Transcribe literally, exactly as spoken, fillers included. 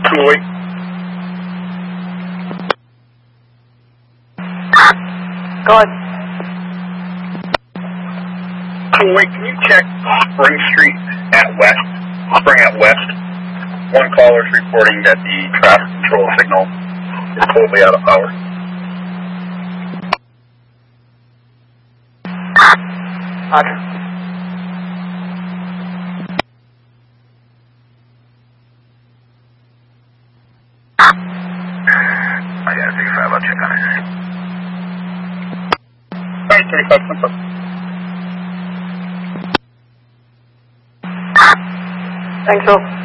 two oh eight. Go ahead. two oh eight, can you check Spring Street at West, Spring at West? One caller is reporting that the traffic control signal is totally out of power. Roger. I got a thirty-five, I'll check on it. Alright, thirty-five, confirm. Thanks, Phil.